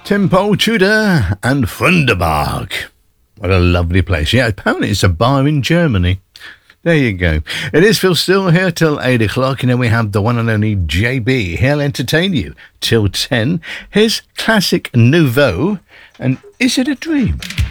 Tim Pole Tudor and Funderburg. What a lovely place. Yeah, apparently it's a bar in Germany. There you go. It is Phil Still here till 8 o'clock, and then we have the one and only JB. He'll entertain you till 10. Here's Classic Nouveau, and Is It a Dream?